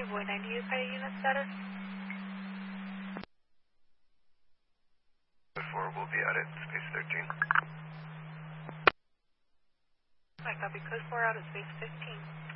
Boy 90, is pilot unit status? 4 will be out at space 13. I copy, code 4 out at space 15.